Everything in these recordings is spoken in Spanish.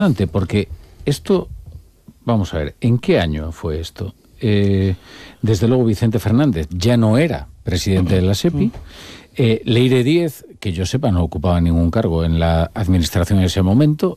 Porque esto, vamos a ver, ¿en qué año fue esto? Desde luego Vicente Fernández ya no era presidente de la SEPI. Leire Díez, que yo sepa, no ocupaba ningún cargo en la administración en ese momento,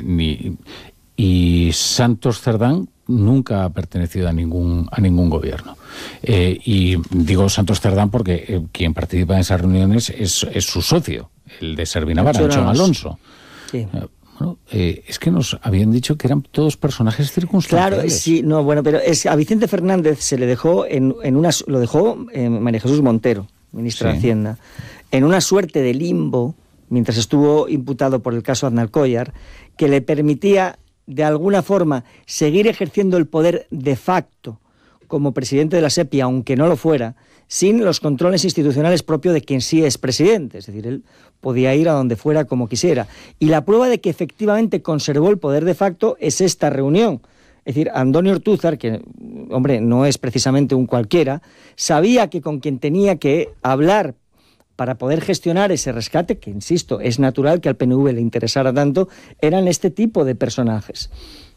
y Santos Cerdán nunca ha pertenecido a ningún gobierno. Y digo Santos Cerdán porque quien participa en esas reuniones es su socio, el de Servinavara, Anchón Alonso. Sí. Bueno, es que nos habían dicho que eran todos personajes circunstanciales. Claro, sí, no, bueno, pero a Vicente Fernández se le dejó lo dejó María Jesús Montero, ministra de Hacienda, en una suerte de limbo, mientras estuvo imputado por el caso Aznalcóllar, que le permitía, de alguna forma, seguir ejerciendo el poder de facto como presidente de la SEPI, aunque no lo fuera, sin los controles institucionales propios de quien sí es presidente. Es decir, él podía ir a donde fuera como quisiera. Y la prueba de que efectivamente conservó el poder de facto es esta reunión. Es decir, Andoni Ortúzar, que, hombre, no es precisamente un cualquiera, sabía que con quien tenía que hablar para poder gestionar ese rescate, que, insisto, es natural que al PNV le interesara tanto, eran este tipo de personajes.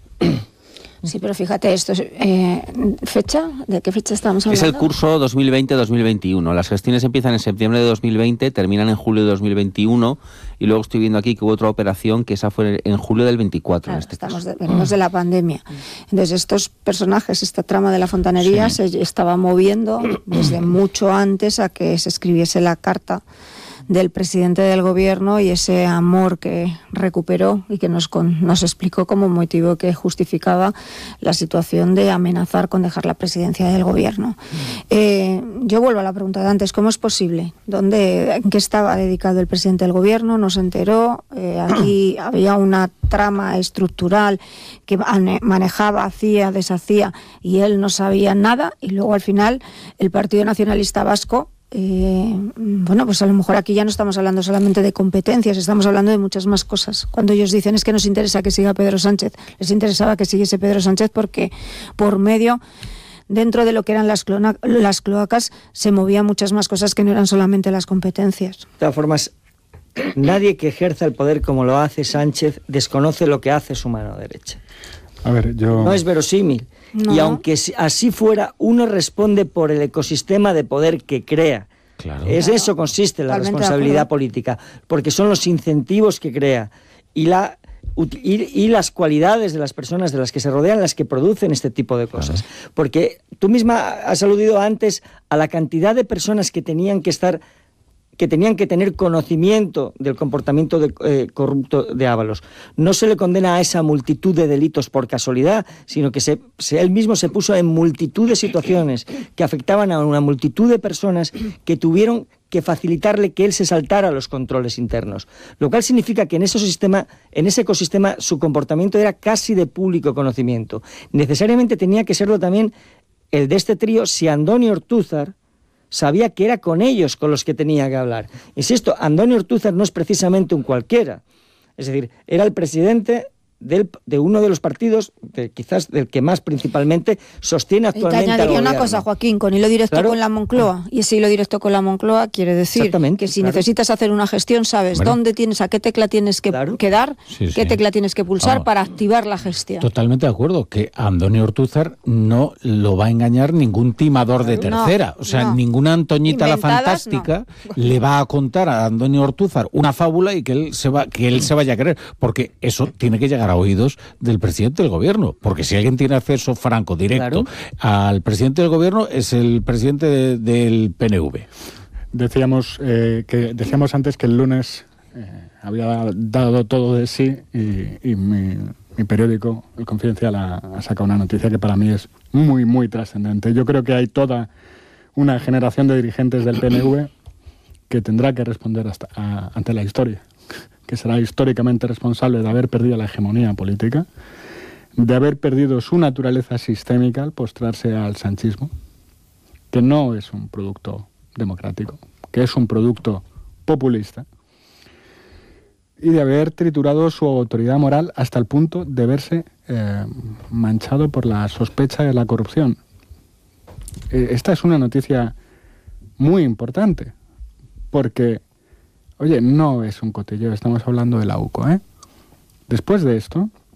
Sí, pero fíjate, esto es fecha, ¿de qué fecha estamos hablando? Es el curso 2020-2021. Las gestiones empiezan en septiembre de 2020, terminan en julio de 2021, y luego estoy viendo aquí que hubo otra operación que esa fue en julio del 24. Claro, en este caso. Venimos de la pandemia. Entonces estos personajes, esta trama de la fontanería se estaba moviendo desde mucho antes a que se escribiese la carta del presidente del gobierno y ese amor que recuperó y que nos explicó como motivo que justificaba la situación de amenazar con dejar la presidencia del gobierno. Yo vuelvo a la pregunta de antes, ¿cómo es posible? ¿En qué estaba dedicado el presidente del gobierno? No se enteró. Aquí había una trama estructural que manejaba, hacía, deshacía, y él no sabía nada, y luego al final el Partido Nacionalista Vasco, bueno, pues a lo mejor aquí ya no estamos hablando solamente de competencias, estamos hablando de muchas más cosas. Cuando ellos dicen es que nos interesa que siga Pedro Sánchez, les interesaba que siguiese Pedro Sánchez porque por medio, dentro de lo que eran las cloacas, se movían muchas más cosas que no eran solamente las competencias. De todas formas, nadie que ejerza el poder como lo hace Sánchez desconoce lo que hace su mano derecha. A ver, no es verosímil. No. Y aunque así fuera, uno responde por el ecosistema de poder que crea. Claro. Eso consiste en la responsabilidad política, porque son los incentivos que crea y las cualidades de las personas de las que se rodean las que producen este tipo de cosas. Claro. Porque tú misma has aludido antes a la cantidad de personas que tenían que tener conocimiento del comportamiento corrupto de Ábalos. No se le condena a esa multitud de delitos por casualidad, sino que él mismo se puso en multitud de situaciones que afectaban a una multitud de personas que tuvieron que facilitarle que él se saltara los controles internos. Lo cual significa que en ese ecosistema su comportamiento era casi de público conocimiento. Necesariamente tenía que serlo también el de este trío si Andoni Ortúzar sabía que era con ellos con los que tenía que hablar. Insisto, Andoni Ortúzar no es precisamente un cualquiera. Es decir, era el presidente de uno de los partidos, quizás del que más principalmente sostiene actualmente al gobierno. Y te añadiría una cosa, Joaquín, con hilo directo con la Moncloa. Y ese hilo directo con la Moncloa quiere decir que si necesitas hacer una gestión, sabes dónde a qué tecla tienes que dar, qué tecla tienes que pulsar para activar la gestión. Totalmente de acuerdo, que a Andoni Ortúzar no lo va a engañar ningún timador de tercera. Ninguna Antoñita la Fantástica le va a contar a Andoni Ortúzar una fábula y que él se vaya a creer, porque eso tiene que llegar a oídos del presidente del gobierno, porque si alguien tiene acceso franco, directo al presidente del gobierno, es el presidente del PNV. Decíamos antes que el lunes había dado todo de sí y mi periódico, El Confidencial, ha sacado una noticia que para mí es muy, muy trascendente. Yo creo que hay toda una generación de dirigentes del PNV que tendrá que responder ante la historia, que será históricamente responsable de haber perdido la hegemonía política, de haber perdido su naturaleza sistémica al postrarse al sanchismo, que no es un producto democrático, que es un producto populista, y de haber triturado su autoridad moral hasta el punto de verse manchado por la sospecha de la corrupción. Esta es una noticia muy importante, porque oye, no es un cotilleo, estamos hablando de la UCO, ¿eh? Después de esto,